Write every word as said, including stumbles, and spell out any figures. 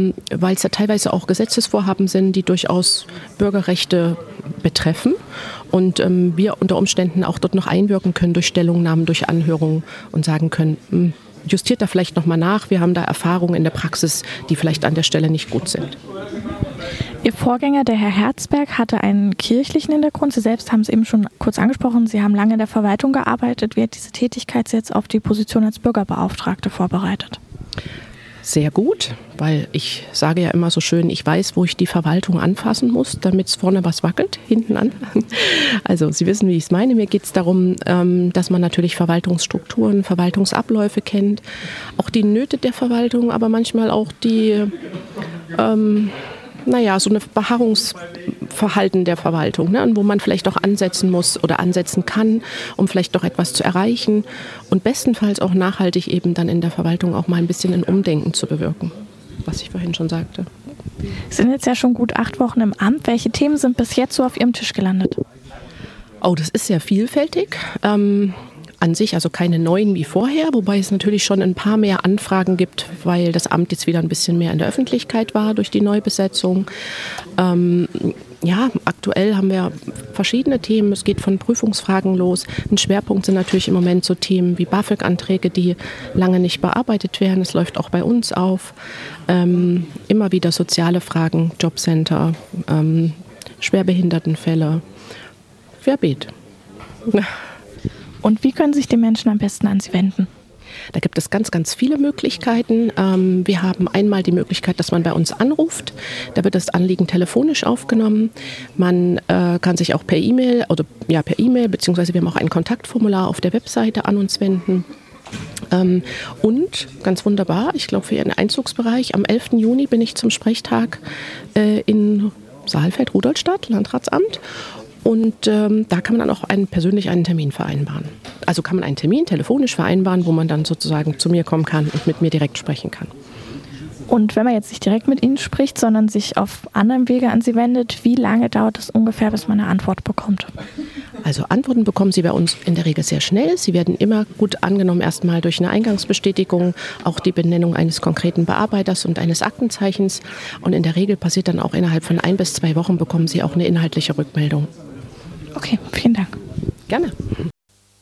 ähm, weil es ja teilweise auch Gesetzesvorhaben sind, die durchaus Bürgerrechte betreffen und ähm, wir unter Umständen auch dort noch einwirken können durch Stellungnahmen, durch Anhörungen und sagen können, mh, justiert da vielleicht nochmal nach, wir haben da Erfahrungen in der Praxis, die vielleicht an der Stelle nicht gut sind. Ihr Vorgänger, der Herr Herzberg, hatte einen kirchlichen Hintergrund. Sie selbst haben es eben schon kurz angesprochen. Sie haben lange in der Verwaltung gearbeitet. Wie hat diese Tätigkeit Sie jetzt auf die Position als Bürgerbeauftragte vorbereitet? Sehr gut, weil ich sage ja immer so schön, ich weiß, wo ich die Verwaltung anfassen muss, damit es vorne was wackelt, hinten an. Also Sie wissen, wie ich es meine. Mir geht es darum, dass man natürlich Verwaltungsstrukturen, Verwaltungsabläufe kennt, auch die Nöte der Verwaltung, aber manchmal auch die, ähm, naja, so eine Beharrungsverhalten der Verwaltung, ne, wo man vielleicht auch ansetzen muss oder ansetzen kann, um vielleicht doch etwas zu erreichen und bestenfalls auch nachhaltig eben dann in der Verwaltung auch mal ein bisschen ein Umdenken zu bewirken, was ich vorhin schon sagte. Sie sind jetzt ja schon gut acht Wochen im Amt. Welche Themen sind bis jetzt so auf Ihrem Tisch gelandet? Oh, das ist sehr vielfältig. Ähm, An sich also keine neuen wie vorher, wobei es natürlich schon ein paar mehr Anfragen gibt, weil das Amt jetzt wieder ein bisschen mehr in der Öffentlichkeit war durch die Neubesetzung. Ähm, ja, aktuell haben wir verschiedene Themen. Es geht von Prüfungsfragen los. Ein Schwerpunkt sind natürlich im Moment so Themen wie BAföG-Anträge, die lange nicht bearbeitet werden. Es läuft auch bei uns auf. Ähm, immer wieder soziale Fragen, Jobcenter, ähm, Schwerbehindertenfälle, querbeet. Und wie können sich die Menschen am besten an Sie wenden? Da gibt es ganz, ganz viele Möglichkeiten. Ähm, wir haben einmal die Möglichkeit, dass man bei uns anruft. Da wird das Anliegen telefonisch aufgenommen. Man äh, kann sich auch per E-Mail oder ja per E-Mail beziehungsweise wir haben auch ein Kontaktformular auf der Webseite an uns wenden. Ähm, und ganz wunderbar, ich glaube für Ihren Einzugsbereich, am elften Juni bin ich zum Sprechtag äh, in Saalfeld-Rudolstadt, Landratsamt. Und ähm, da kann man dann auch einen, persönlich einen Termin vereinbaren. Also kann man einen Termin telefonisch vereinbaren, wo man dann sozusagen zu mir kommen kann und mit mir direkt sprechen kann. Und wenn man jetzt nicht direkt mit Ihnen spricht, sondern sich auf anderem Wege an Sie wendet, wie lange dauert es ungefähr, bis man eine Antwort bekommt? Also Antworten bekommen Sie bei uns in der Regel sehr schnell. Sie werden immer gut angenommen, erstmal durch eine Eingangsbestätigung, auch die Benennung eines konkreten Bearbeiters und eines Aktenzeichens. Und in der Regel passiert dann auch innerhalb von ein bis zwei Wochen, bekommen Sie auch eine inhaltliche Rückmeldung. Okay, vielen Dank. Gerne.